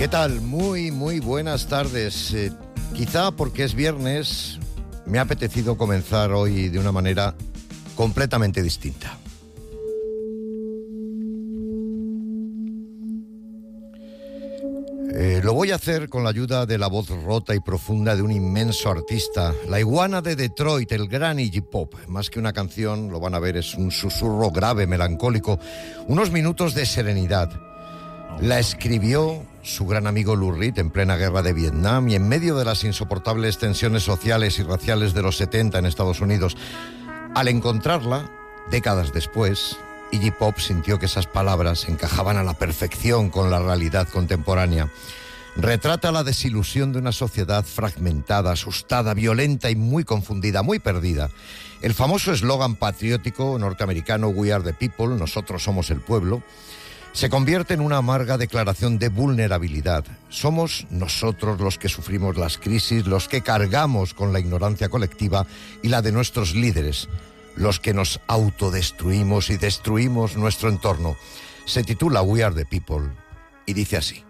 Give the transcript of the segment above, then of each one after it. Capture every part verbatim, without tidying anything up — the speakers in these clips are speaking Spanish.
¿Qué tal? Muy, muy buenas tardes. Eh, quizá porque es viernes, me ha apetecido comenzar hoy de una manera completamente distinta. Eh, lo voy a hacer con la ayuda de la voz rota y profunda de un inmenso artista, la iguana de Detroit, el gran Iggy Pop. Más que una canción, lo van a ver, es un susurro grave, melancólico, unos minutos de serenidad. La escribió su gran amigo Lou Reed en plena guerra de Vietnam y en medio de las insoportables tensiones sociales y raciales de los setenta en Estados Unidos. Al encontrarla, décadas después, Iggy Pop sintió que esas palabras encajaban a la perfección con la realidad contemporánea. Retrata la desilusión de una sociedad fragmentada, asustada, violenta y muy confundida, muy perdida. El famoso eslogan patriótico norteamericano "We are the people", nosotros somos el pueblo, se convierte en una amarga declaración de vulnerabilidad. Somos nosotros los que sufrimos las crisis, los que cargamos con la ignorancia colectiva y la de nuestros líderes, los que nos autodestruimos y destruimos nuestro entorno. Se titula "We are the people" y dice así.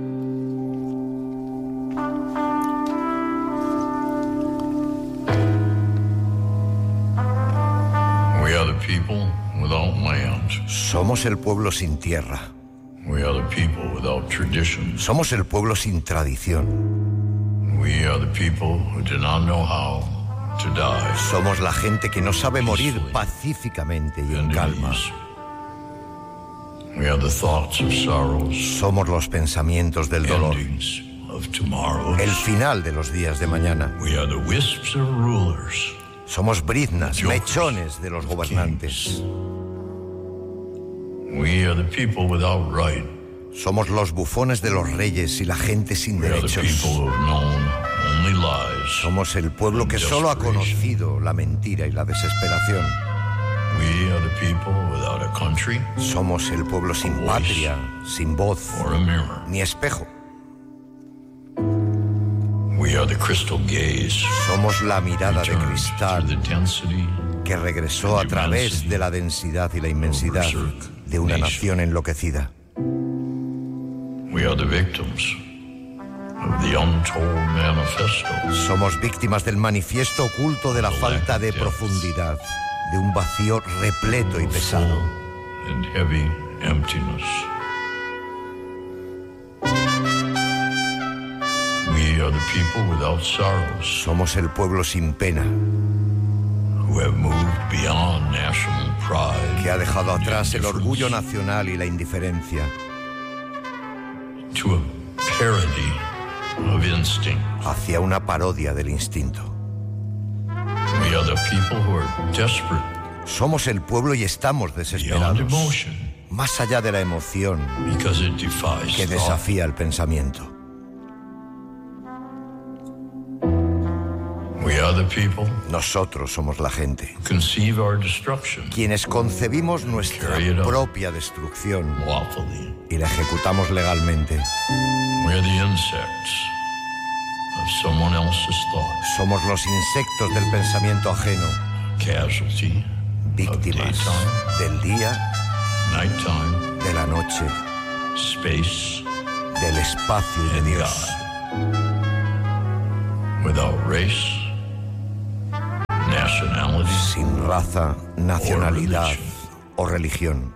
We are the people without land. Somos el pueblo sin tierra. We are the people without tradition. Somos el pueblo sin tradición. We are the people who do not know how to die. Somos la gente que no sabe morir pacíficamente y en calma. We are the thoughts of sorrows. Somos los pensamientos del dolor, Endings of tomorrows. el final de los días de mañana. We are the wisps of rulers. Somos briznas, mechones de los gobernantes. We are the people without right. Somos los bufones de los reyes y la gente sin We are the derechos. people who have known only lies. Somos el pueblo que solo ha conocido la mentira y la desesperación. We are the people without a country Somos el pueblo sin patria, sin voz, or a mirror. ni espejo. We are the crystal gaze. Somos la mirada de Returned cristal through the density que regresó a través de la densidad y la inmensidad de una nación enloquecida. We are the victims of the untold manifesto. Somos víctimas del manifiesto oculto de la falta de profundidad, de un vacío repleto y pesado. And heavy emptiness. We are the people without sorrows, Somos el pueblo sin pena, who have moved beyond national pride que ha dejado atrás el orgullo nacional y la indiferencia, to a parody of instinct. hacia una parodia del instinto. We are the people who are desperate Somos el pueblo y estamos beyond desesperados, emotion más allá de la emoción because it defies que thought. desafía el pensamiento. We are the people Nosotros somos la gente, who conceive our destruction quienes concebimos nuestra propia destrucción lawfully. y la ejecutamos legalmente. We are the insects of someone else's thoughts, Somos los insectos del pensamiento ajeno, casualty of víctimas daytime, del día, nighttime, de la noche, space, del espacio y de and Dios. God. Without race, nationality, Sin raza, nacionalidad o religión.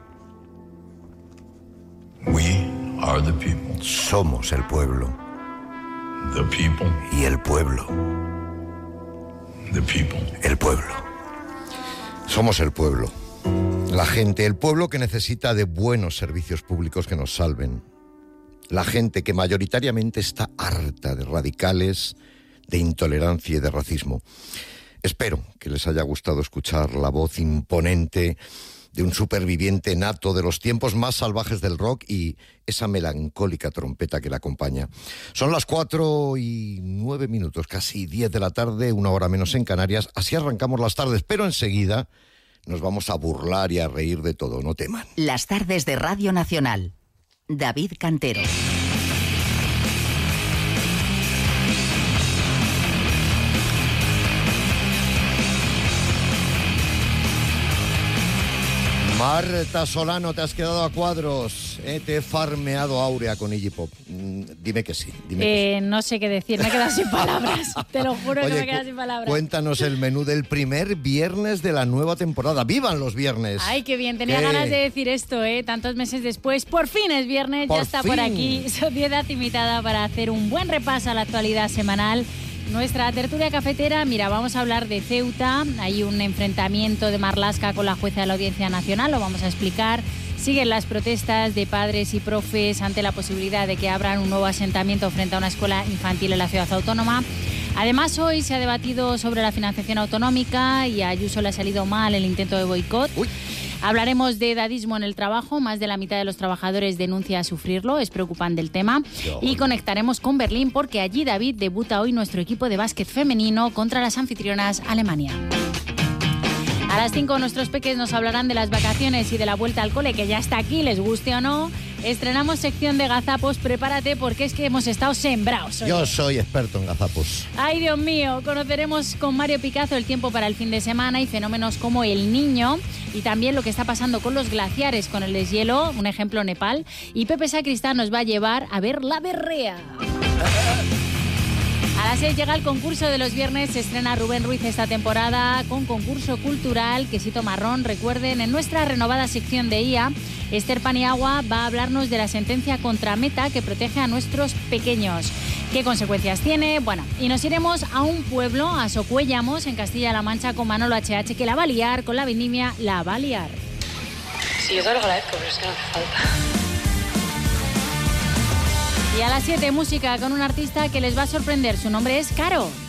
we are the people. Somos el pueblo. The people, Y el pueblo, the people. el pueblo. Somos el pueblo. La gente, el pueblo que necesita de buenos servicios públicos que nos salven. La gente que mayoritariamente está harta de radicales, de intolerancia y de racismo. Espero que les haya gustado escuchar la voz imponente de un superviviente nato de los tiempos más salvajes del rock y esa melancólica trompeta que la acompaña. Son las cuatro y nueve minutos, casi diez de la tarde, una hora menos en Canarias. Así arrancamos las tardes, pero enseguida nos vamos a burlar y a reír de todo, no teman. Las tardes de Radio Nacional. David Cantero. Marta Solano, te has quedado a cuadros. Eh, te he farmeado áurea con Iggy Pop. Mm, dime que sí. Dime eh, que sí. No sé qué decir, me he quedado sin palabras. Te lo juro. Oye, que me he quedado cu- sin palabras. Cuéntanos el menú del primer viernes de la nueva temporada. ¡Vivan los viernes! Ay, qué bien. Tenía ¿Qué? ganas de decir esto, ¿eh? Tantos meses después. Por fin es viernes, por ya está fin. por aquí. Sociedad invitada para hacer un buen repaso a la actualidad semanal. Nuestra tertulia cafetera, mira, vamos a hablar de Ceuta. Hay un enfrentamiento de Marlaska con la jueza de la Audiencia Nacional, lo vamos a explicar. Siguen las protestas de padres y profes ante la posibilidad de que abran un nuevo asentamiento frente a una escuela infantil en la ciudad autónoma. Además, hoy se ha debatido sobre la financiación autonómica y a Ayuso le ha salido mal el intento de boicot. Uy. Hablaremos de edadismo en el trabajo. Más de la mitad de los trabajadores denuncia sufrirlo. Es preocupante el tema. Y conectaremos con Berlín porque allí, David, debuta hoy nuestro equipo de básquet femenino contra las anfitrionas Alemania. A las cinco nuestros peques nos hablarán de las vacaciones y de la vuelta al cole, que ya está aquí, les guste o no. Estrenamos sección de gazapos, prepárate porque es que hemos estado sembrados. Oye. Yo soy experto en gazapos. Ay, Dios mío, conoceremos con Mario Picazo el tiempo para el fin de semana y fenómenos como El Niño y también lo que está pasando con los glaciares, con el deshielo, un ejemplo Nepal. Y Pepe Sacristán nos va a llevar a ver la berrea. A las seis llega el concurso de los viernes, se estrena Rubén Ruiz esta temporada con concurso cultural, quesito marrón. Recuerden, en nuestra renovada sección de I A, Esther Paniagua va a hablarnos de la sentencia contra Meta que protege a nuestros pequeños. ¿Qué consecuencias tiene? Bueno, y nos iremos a un pueblo, a Socuéllamos, en Castilla-La Mancha, con Manolo H H, que la va a liar, con la vendimia la va a liar. Sí, yo te lo agradezco, pero es que no hace falta. Y a las siete, música con un artista que les va a sorprender. Su nombre es Caro.